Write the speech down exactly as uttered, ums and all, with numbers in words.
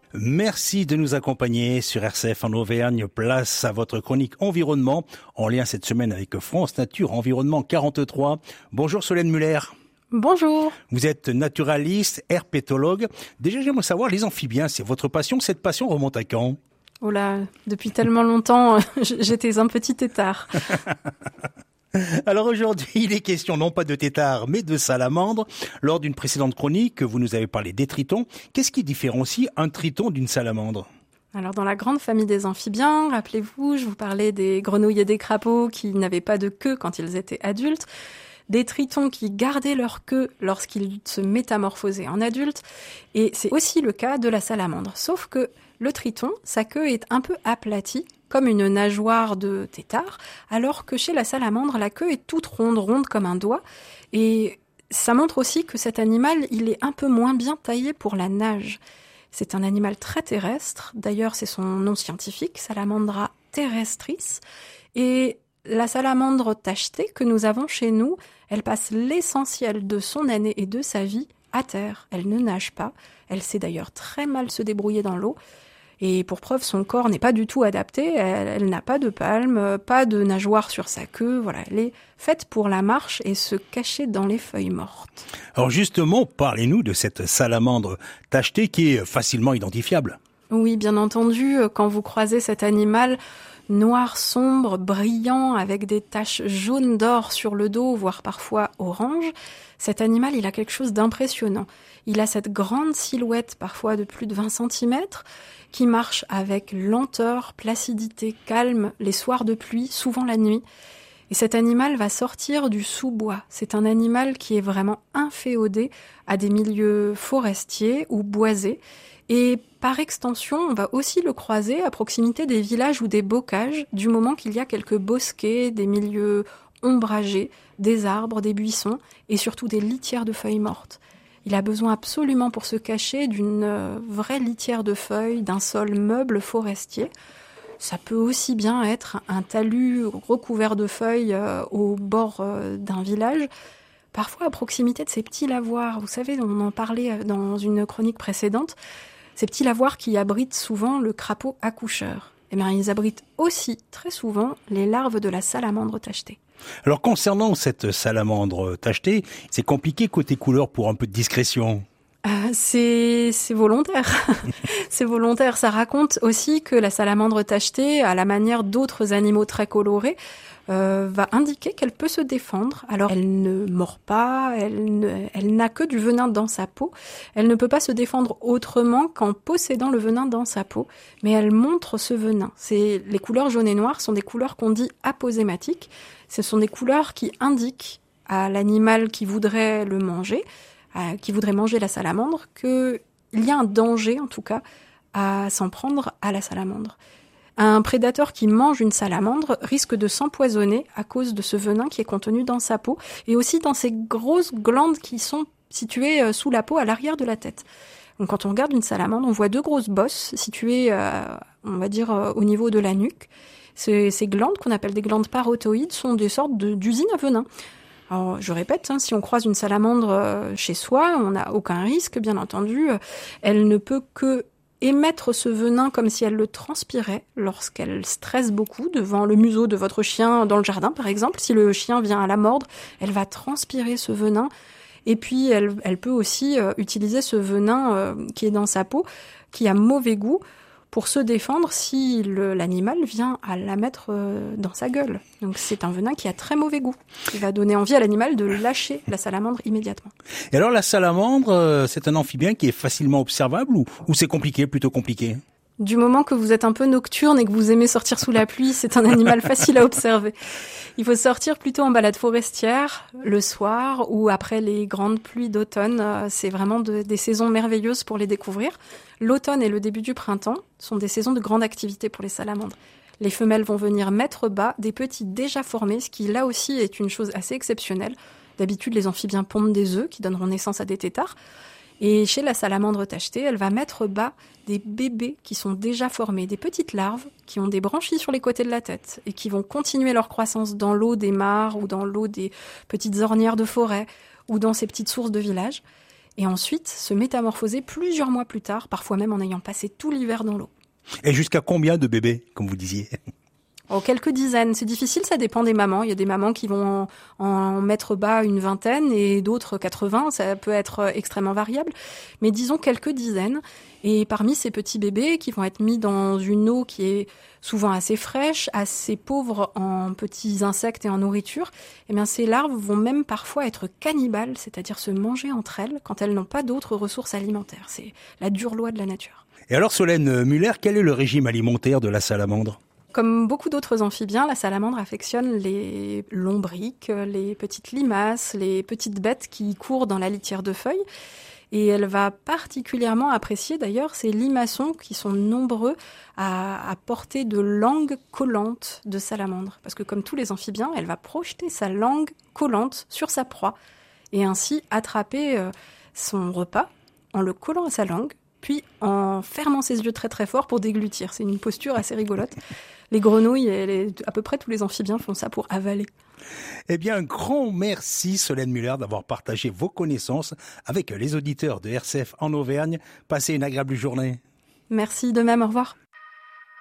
Merci de nous accompagner sur R C F en Auvergne. Place à votre chronique environnement en lien cette semaine avec France Nature Environnement quarante-trois. Bonjour Solène Muller. Bonjour. Vous êtes naturaliste, herpétologue. Déjà, j'aimerais savoir, les amphibiens, c'est votre passion. Cette passion remonte à quand ? Oh là, depuis tellement longtemps, j'étais un petit tétard. Alors aujourd'hui, il est question non pas de tétard, mais de salamandre. Lors d'une précédente chronique, vous nous avez parlé des tritons. Qu'est-ce qui différencie un triton d'une salamandre ? Alors dans la grande famille des amphibiens, rappelez-vous, je vous parlais des grenouilles et des crapauds qui n'avaient pas de queue quand ils étaient adultes, des tritons qui gardaient leur queue lorsqu'ils se métamorphosaient en adultes, et c'est aussi le cas de la salamandre. Sauf que le triton, sa queue est un peu aplatie, comme une nageoire de tétard, alors que chez la salamandre, la queue est toute ronde, ronde comme un doigt. Et ça montre aussi que cet animal, il est un peu moins bien taillé pour la nage. C'est un animal très terrestre, d'ailleurs c'est son nom scientifique, Salamandra terrestris. Et la salamandre tachetée que nous avons chez nous, elle passe l'essentiel de son année et de sa vie à terre. Elle ne nage pas, elle sait d'ailleurs très mal se débrouiller dans l'eau. Et pour preuve, son corps n'est pas du tout adapté, elle, elle n'a pas de palme, pas de nageoire sur sa queue, voilà, elle est faite pour la marche et se cacher dans les feuilles mortes. Alors justement, parlez-nous de cette salamandre tachetée qui est facilement identifiable. Oui, bien entendu, quand vous croisez cet animal noir sombre, brillant, avec des taches jaunes d'or sur le dos, voire parfois orange, cet animal, il a quelque chose d'impressionnant. Il a cette grande silhouette, parfois de plus de vingt centimètres, qui marche avec lenteur, placidité, calme, les soirs de pluie, souvent la nuit. Et cet animal va sortir du sous-bois. C'est un animal qui est vraiment inféodé à des milieux forestiers ou boisés. Et par extension, on va aussi le croiser à proximité des villages ou des bocages, du moment qu'il y a quelques bosquets, des milieux ombragés, des arbres, des buissons, et surtout des litières de feuilles mortes. Il a besoin absolument pour se cacher d'une vraie litière de feuilles, d'un sol meuble forestier. Ça peut aussi bien être un talus recouvert de feuilles au bord d'un village, parfois à proximité de ces petits lavoirs. Vous savez, on en parlait dans une chronique précédente, ces petits lavoirs qui abritent souvent le crapaud accoucheur. Eh bien, ils abritent aussi très souvent les larves de la salamandre tachetée. Alors concernant cette salamandre tachetée, c'est compliqué côté couleur pour un peu de discrétion. Euh, c'est, c'est volontaire. C'est volontaire. Ça raconte aussi que la salamandre tachetée, à la manière d'autres animaux très colorés, euh, va indiquer qu'elle peut se défendre. Alors elle ne mord pas, elle, ne, elle n'a que du venin dans sa peau. Elle ne peut pas se défendre autrement qu'en possédant le venin dans sa peau, mais elle montre ce venin. C'est, les couleurs jaune et noir sont des couleurs qu'on dit aposématiques. Ce sont des couleurs qui indiquent à l'animal qui voudrait le manger, à, qui voudrait manger la salamandre, qu'il y a un danger, en tout cas, à s'en prendre à la salamandre. Un prédateur qui mange une salamandre risque de s'empoisonner à cause de ce venin qui est contenu dans sa peau et aussi dans ces grosses glandes qui sont situées sous la peau à l'arrière de la tête. Donc, quand on regarde une salamandre, on voit deux grosses bosses situées, euh, on va dire, euh, au niveau de la nuque. Ces, ces glandes, qu'on appelle des glandes parotoïdes, sont des sortes de, d'usines à venin. Alors, je répète, hein, si on croise une salamandre chez soi, on n'a aucun risque, bien entendu. Elle ne peut que émettre ce venin comme si elle le transpirait lorsqu'elle stresse beaucoup devant le museau de votre chien dans le jardin, par exemple. Si le chien vient à la mordre, elle va transpirer ce venin. Et puis, elle, elle peut aussi euh, utiliser ce venin euh, qui est dans sa peau, qui a mauvais goût, pour se défendre si le, l'animal vient à la mettre euh, dans sa gueule. Donc c'est un venin qui a très mauvais goût. Il va donner envie à l'animal de lâcher la salamandre immédiatement. Et alors la salamandre, euh, c'est un amphibien qui est facilement observable ou, ou c'est compliqué, plutôt compliqué ? Du moment que vous êtes un peu nocturne et que vous aimez sortir sous la pluie, c'est un animal facile à observer. Il faut sortir plutôt en balade forestière, le soir ou après les grandes pluies d'automne. C'est vraiment de, des saisons merveilleuses pour les découvrir. L'automne et le début du printemps sont des saisons de grande activité pour les salamandres. Les femelles vont venir mettre bas des petits déjà formés, ce qui là aussi est une chose assez exceptionnelle. D'habitude, les amphibiens pondent des œufs qui donneront naissance à des têtards. Et chez la salamandre tachetée, elle va mettre bas des bébés qui sont déjà formés, des petites larves qui ont des branchies sur les côtés de la tête et qui vont continuer leur croissance dans l'eau des mares ou dans l'eau des petites ornières de forêt ou dans ces petites sources de village. et ensuite se métamorphoser plusieurs mois plus tard, parfois même en ayant passé tout l'hiver dans l'eau. Et jusqu'à combien de bébés, comme vous disiez ? Oh, quelques dizaines. C'est difficile, ça dépend des mamans. Il y a des mamans qui vont en, en mettre bas une vingtaine et d'autres quatre-vingts. Ça peut être extrêmement variable. Mais disons quelques dizaines. Et parmi ces petits bébés qui vont être mis dans une eau qui est souvent assez fraîche, assez pauvre en petits insectes et en nourriture, eh bien ces larves vont même parfois être cannibales, c'est-à-dire se manger entre elles quand elles n'ont pas d'autres ressources alimentaires. C'est la dure loi de la nature. Et alors Solène Muller, quel est le régime alimentaire de la salamandre ? Comme beaucoup d'autres amphibiens, la salamandre affectionne les lombrics, les petites limaces, les petites bêtes qui courent dans la litière de feuilles. Et elle va particulièrement apprécier d'ailleurs ces limaçons qui sont nombreux à, à porter de langues collantes de salamandre. Parce que comme tous les amphibiens, elle va projeter sa langue collante sur sa proie et ainsi attraper son repas en le collant à sa langue, puis en fermant ses yeux très très fort pour déglutir. C'est une posture assez rigolote. Les grenouilles et les, à peu près tous les amphibiens font ça pour avaler. Eh bien, un grand merci Solène Muller d'avoir partagé vos connaissances avec les auditeurs de R C F en Auvergne. Passez une agréable journée. Merci de même, au revoir.